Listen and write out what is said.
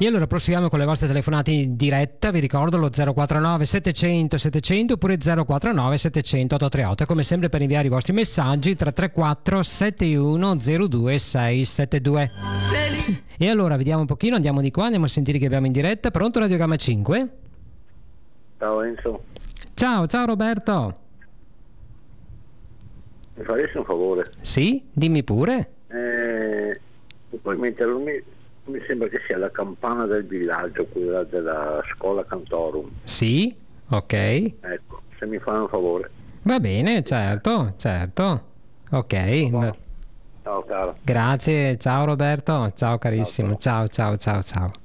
E allora proseguiamo con le vostre telefonate in diretta, vi ricordo lo 049 700 700 oppure 049 700 838, come sempre per inviare i vostri messaggi 334 7102 672. E allora vediamo un pochino, andiamo di qua, andiamo a sentire che abbiamo in diretta. Pronto Radio Gamma 5? Ciao Enzo. Ciao Roberto. Mi faresti un favore? Sì, dimmi pure. Puoi metterlo, mi sembra che sia la campana del villaggio, quella della scuola Cantorum. Sì, ok. Ecco, se mi fai un favore. Va bene, certo. Ok. Ciao caro. Grazie, ciao Roberto, ciao carissimo, ciao.